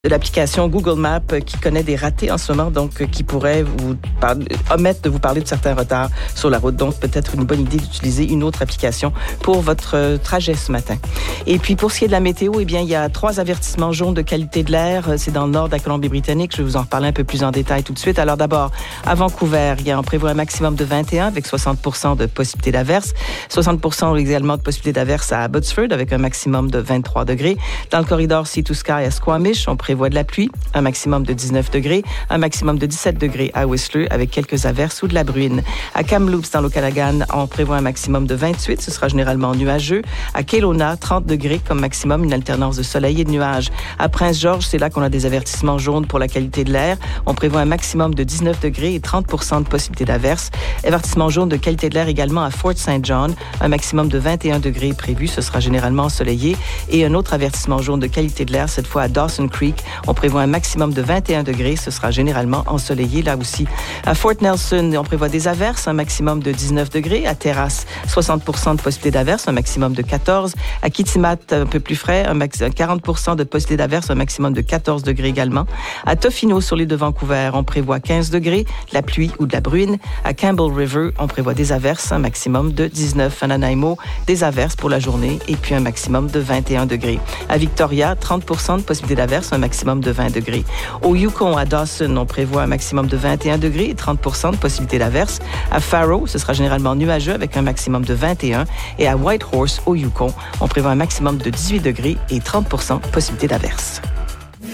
de l'application Google Maps qui connaît des ratés en ce moment, donc qui pourrait omettre de vous parler de certains retards sur la route. Donc, peut-être une bonne idée d'utiliser une autre application pour votre trajet ce matin. Et puis, pour ce qui est de la météo, eh bien, il y a 3 avertissements jaunes de qualité de l'air. C'est dans le nord de la Colombie-Britannique. Je vais vous en reparler un peu plus en détail tout de suite. Alors, d'abord, à Vancouver, on prévoit un maximum de 21 avec 60% de possibilité d'averse. 60% également de possibilité d'averse à Abbotsford avec un maximum de 23 degrés. Dans le corridor Sea to Sky à Squamish, on prévoit de la pluie, un maximum de 19 degrés, un maximum de 17 degrés à Whistler avec quelques averses ou de la bruine. À Kamloops, dans l'Okanagan, on prévoit un maximum de 28, ce sera généralement nuageux. À Kelowna, 30 degrés comme maximum, une alternance de soleil et de nuages. À Prince George, c'est là qu'on a des avertissements jaunes pour la qualité de l'air. On prévoit un maximum de 19 degrés et 30% de possibilité d'averse. Avertissement jaune de qualité de l'air également à Fort St. John, un maximum de 21 degrés prévu, ce sera généralement ensoleillé. Et un autre avertissement jaune de qualité de l'air, cette fois à Dawson Creek. On prévoit un maximum de 21 degrés. Ce sera généralement ensoleillé là aussi. À Fort Nelson, on prévoit des averses, un maximum de 19 degrés. À Terrace, 60% de possibilité d'averse, un maximum de 14. À Kitimat, un peu plus frais, 40% de possibilité d'averse, un maximum de 14 degrés également. À Tofino, sur l'île de Vancouver, on prévoit 15 degrés, de la pluie ou de la bruine. À Campbell River, on prévoit des averses, un maximum de 19. À Nanaimo, des averses pour la journée et puis un maximum de 21 degrés. À Victoria, 30% de possibilité d'averse, un maximum de 20 degrés. Au Yukon, à Dawson, on prévoit un maximum de 21 degrés et 30% de possibilité d'averse. À Faro, ce sera généralement nuageux avec un maximum de 21. Et à Whitehorse, au Yukon, on prévoit un maximum de 18 degrés et 30% de possibilité d'averse.